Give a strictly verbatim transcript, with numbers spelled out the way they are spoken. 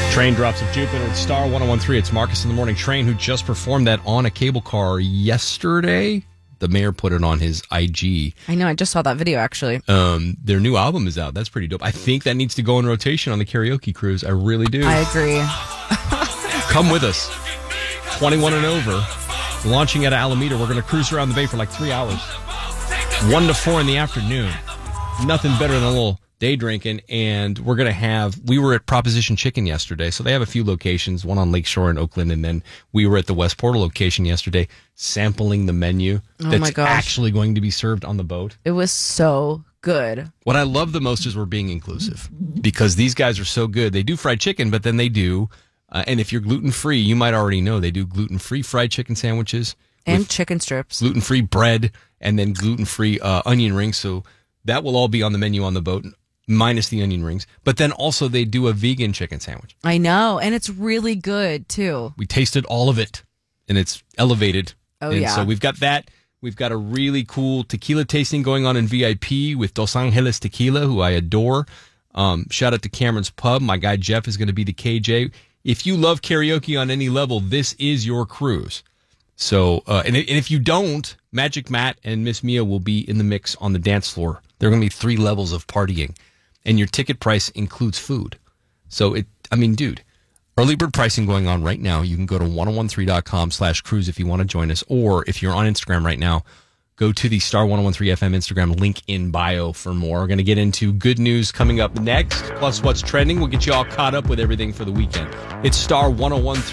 Train Drops of Jupiter at Star one oh one three. It's Marcus in the Morning. Train, who just performed that on a cable car yesterday. The mayor put it on his I G. I know. I just saw that video, actually. Um, their new album is out. That's pretty dope. I think that needs to go in rotation on the karaoke cruise. I really do. I agree. Come with us. twenty-one and over. Launching out of Alameda. We're going to cruise around the bay for like three hours. One to four in the afternoon. Nothing better than a little day drinking. And we're going to have, we were at Proposition Chicken yesterday. So they have a few locations, one on Lakeshore in Oakland. And then we were at the West Portal location yesterday, sampling the menu Oh that's my gosh. actually going to be served on the boat. It was so good. What I love the most is we're being inclusive because these guys are so good. They do fried chicken, but then they do, uh, and if you're gluten-free, you might already know they do gluten-free fried chicken sandwiches. And with chicken strips. gluten-free bread and then gluten-free uh, onion rings. So that will all be on the menu on the boat, minus the onion rings. But then also they do a vegan chicken sandwich. I know. And it's really good, too. We tasted all of it, and it's elevated. Oh, and yeah. So we've got that. We've got a really cool tequila tasting going on in V I P with Dos Angeles Tequila, who I adore. Um, shout out to Cameron's Pub. My guy Jeff is going to be the K J. If you love karaoke on any level, this is your cruise. So, uh, and, and if you don't, Magic Matt and Miss Mia will be in the mix on the dance floor. There are going to be three levels of partying, and your ticket price includes food. So, it, I mean, dude, early bird pricing going on right now. You can go to ten thirteen dot com slash cruise if you want to join us, or if you're on Instagram right now, go to the Star ten thirteen F M Instagram link in bio for more. We're going to get into good news coming up next, plus what's trending. We'll get you all caught up with everything for the weekend. It's Star ten thirteen.